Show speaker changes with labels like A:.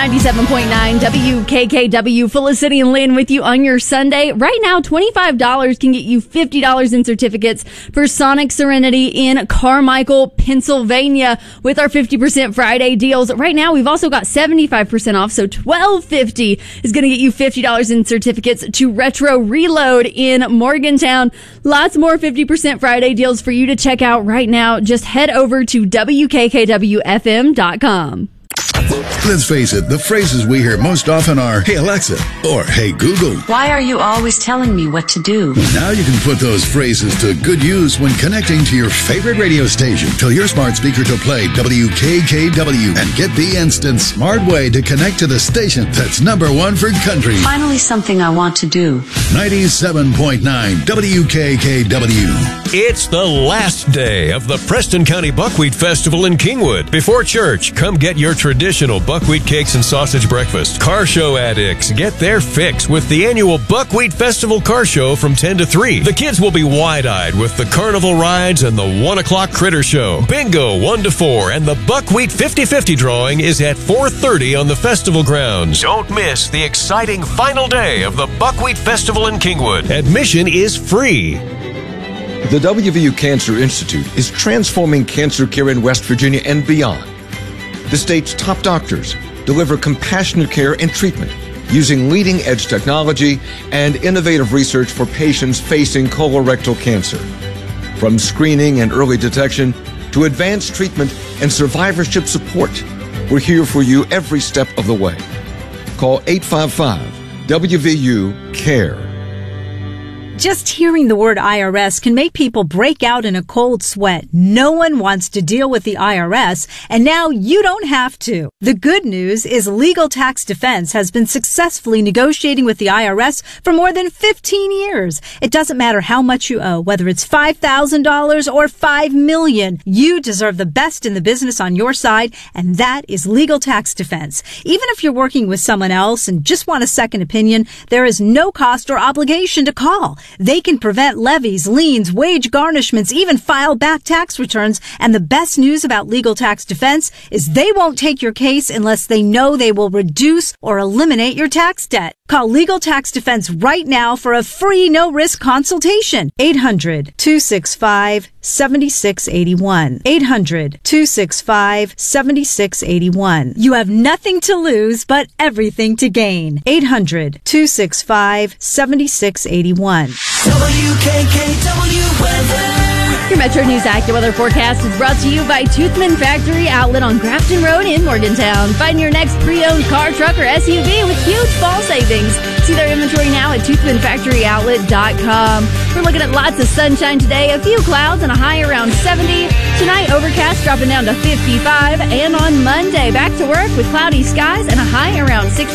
A: 97.9 WKKW, Felicity and Lynn with you on your Sunday. Right now, $25 can get you $50 in certificates for Sonic Serenity in Carmichael, Pennsylvania with our 50% Friday deals. Right now, we've also got 75% off, so $12.50 is going to get you $50 in certificates to Retro Reload in Morgantown. Lots more 50% Friday deals for you to check out right now. Just head over to WKKWFM.com.
B: Let's face it, the phrases we hear most often are, "Hey Alexa," or "Hey Google."
C: Why are you always telling me what to do?
B: Now you can put those phrases to good use when connecting to your favorite radio station. Tell your smart speaker to play WKKW and get the instant smart way to connect to the station that's #1 for country.
C: Finally, something I want to do.
B: 97.9 WKKW.
D: It's the last day of the Preston County Buckwheat Festival in Kingwood. Before church, come get your traditional buckwheat cakes and sausage breakfast. Car show addicts, get their fix with the annual Buckwheat Festival Car Show from 10 to 3. The kids will be wide-eyed with the carnival rides and the 1 o'clock critter show. Bingo 1 to 4, and the Buckwheat 50-50 drawing is at 4:30 on the festival grounds. Don't miss the exciting final day of the Buckwheat Festival in Kingwood. Admission is free.
E: The WVU Cancer Institute is transforming cancer care in West Virginia and beyond. The state's top doctors deliver compassionate care and treatment using leading-edge technology and innovative research for patients facing colorectal cancer. From screening and early detection to advanced treatment and survivorship support, we're here for you every step of the way. Call 855-WVU-CARE.
F: Just hearing the word IRS can make people break out in a cold sweat. No one wants to deal with the IRS, and now you don't have to. The good news is Legal Tax Defense has been successfully negotiating with the IRS for more than 15 years. It doesn't matter how much you owe, whether it's $5,000 or $5 million. You deserve the best in the business on your side, and that is Legal Tax Defense. Even if you're working with someone else and just want a second opinion, there is no cost or obligation to call. They can prevent levies, liens, wage garnishments, even file back tax returns. And the best news about Legal Tax Defense is they won't take your case unless they know they will reduce or eliminate your tax debt. Call Legal Tax Defense right now for a free no-risk consultation. 800-265-7681. 800-265-7681. You have nothing to lose but everything to gain. 800-265-7681.
G: WKKW weather.
A: Your Metro News AccuWeather forecast is brought to you by Toothman Factory Outlet on Grafton Road in Morgantown. Find your next pre-owned car, truck, or SUV with huge fall savings. See their inventory now at toothmanfactoryoutlet.com. We're looking at lots of sunshine today, a few clouds, and a high around 70. Tonight, overcast dropping down to 55. And on Monday, back to work with cloudy skies and a high around 60.